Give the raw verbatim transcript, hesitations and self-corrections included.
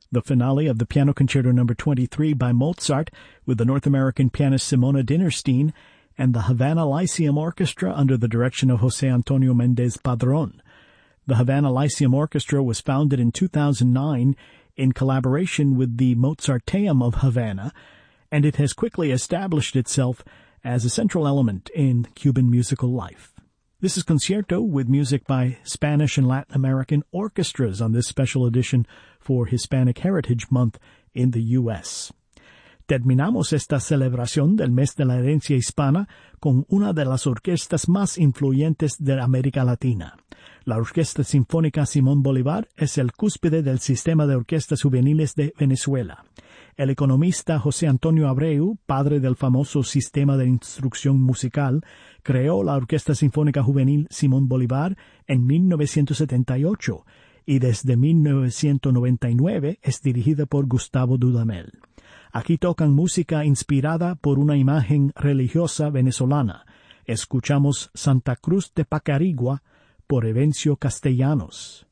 The finale of the Piano Concerto number twenty-three by Mozart with the North American pianist Simona Dinnerstein and the Havana Lyceum Orchestra under the direction of José Antonio Méndez Padrón. The Havana Lyceum Orchestra was founded in two thousand nine in collaboration with the Mozarteum of Havana, and it has quickly established itself as a central element in Cuban musical life. This is Concierto with music by Spanish and Latin American orchestras on this special edition for Hispanic Heritage Month in the U S Terminamos esta celebración del mes de la herencia hispana con una de las orquestas más influyentes de América Latina. La Orquesta Sinfónica Simón Bolívar es el cúspide del sistema de orquestas juveniles de Venezuela. El economista José Antonio Abreu, padre del famoso sistema de instrucción musical, creó la Orquesta Sinfónica Juvenil Simón Bolívar en mil novecientos setenta y ocho y desde mil novecientos noventa y nueve es dirigida por Gustavo Dudamel. Aquí tocan música inspirada por una imagen religiosa venezolana. Escuchamos Santa Cruz de Pacarigua por Evencio Castellanos.